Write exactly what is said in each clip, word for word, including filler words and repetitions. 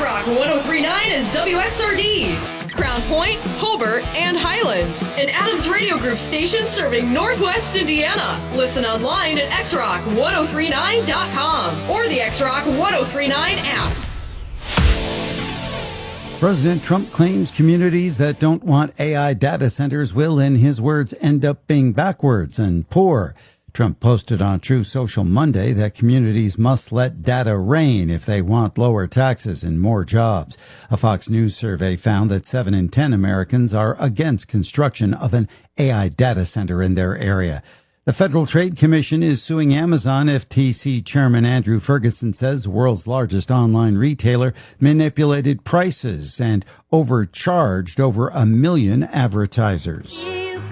X-Rock one oh three point nine is W X R D. Crown Point, Hobart, and Highland. An Adams Radio Group station serving Northwest Indiana. Listen online at x rock one oh three nine dot com or the X-Rock one oh three nine app. President Trump claims communities that don't want A I data centers will, in his words, end up being backwards and poor. Trump posted on Truth Social Monday that communities must let data reign if they want lower taxes and more jobs. A Fox News survey found that seven in ten Americans are against construction of an A I data center in their area. The Federal Trade Commission is suing Amazon. F T C Chairman Andrew Ferguson says the world's largest online retailer manipulated prices and overcharged over a million advertisers.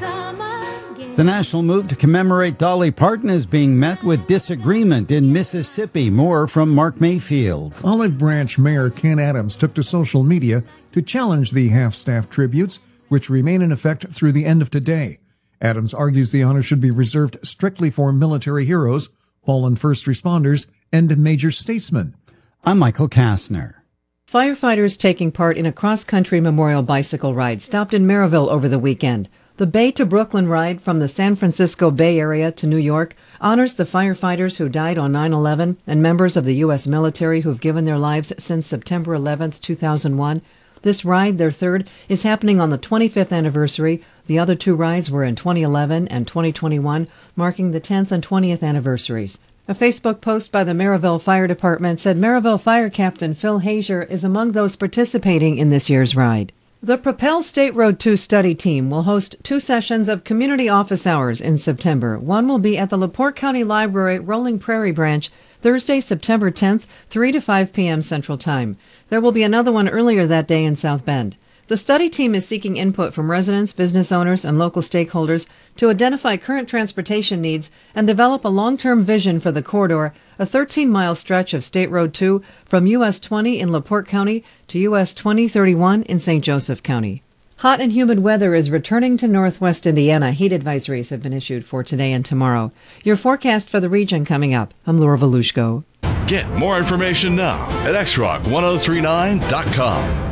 The national move to commemorate Dolly Parton is being met with disagreement in Mississippi. More from Mark Mayfield. Olive Branch Mayor Ken Adams took to social media to challenge the half-staff tributes, which remain in effect through the end of today. Adams argues the honor should be reserved strictly for military heroes, fallen first responders, and major statesmen. I'm Michael Kastner. Firefighters taking part in a cross-country memorial bicycle ride stopped in Maryville over the weekend. The Bay to Brooklyn ride from the San Francisco Bay Area to New York honors the firefighters who died on nine eleven and members of the U S military who've given their lives since September eleventh, two thousand one. This ride, their third, is happening on the twenty-fifth anniversary. The other two rides were in twenty eleven and twenty twenty-one, marking the tenth and twentieth anniversaries. A Facebook post by the Maryville Fire Department said Maryville Fire Captain Phil Hazier is among those participating in this year's ride. The Propel State Road two study team will host two sessions of community office hours in September. One will be at the LaPorte County Library Rolling Prairie Branch, Thursday, September tenth, three to five p.m. Central Time. There will be another one earlier that day in South Bend. The study team is seeking input from residents, business owners, and local stakeholders to identify current transportation needs and develop a long-term vision for the corridor, a thirteen-mile stretch of State Road two from U S twenty in LaPorte County to U S twenty thirty-one in Saint Joseph County. Hot and humid weather is returning to Northwest Indiana. Heat advisories have been issued for today and tomorrow. Your forecast for the region coming up. I'm Laura Volushko. Get more information now at x rock one oh three nine dot com.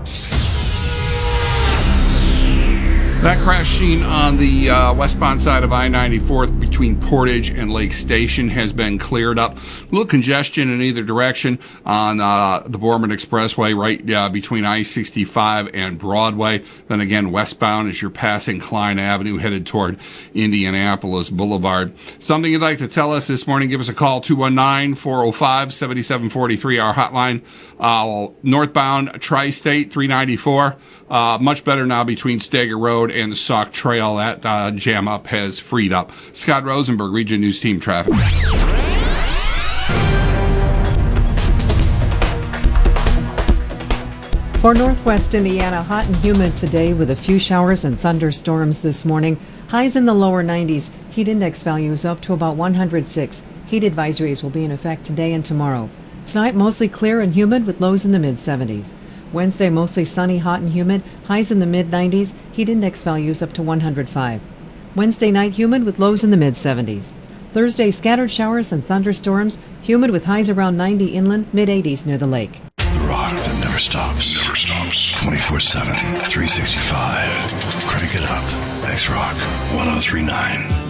That crash seen on the uh, westbound side of I ninety-fourth between Portage and Lake Station has been cleared up. A little congestion in either direction on uh, the Borman Expressway right uh, between I sixty-five and Broadway. Then again, westbound as you're passing Klein Avenue headed toward Indianapolis Boulevard. Something you'd like to tell us this morning, give us a call, two one nine, four oh five, seven seven four three, our hotline. Uh, northbound Tri-State three ninety-four. Uh, much better now between Stager Road and the Sauk Trail. That uh, jam up has freed up. Scott Rosenberg, Region News Team Traffic. For Northwest Indiana, hot and humid today with a few showers and thunderstorms this morning. Highs in the lower nineties. Heat index values up to about one hundred six. Heat advisories will be in effect today and tomorrow. Tonight, mostly clear and humid with lows in the mid seventies. Wednesday, mostly sunny, hot and humid, highs in the mid nineties, heat index values up to one hundred five. Wednesday night, humid with lows in the mid seventies. Thursday, scattered showers and thunderstorms, humid with highs around ninety inland, mid eighties near the lake. The rock that never stops. Never stops. twenty-four seven, three sixty-five. Crank it up. X-Rock one oh three nine.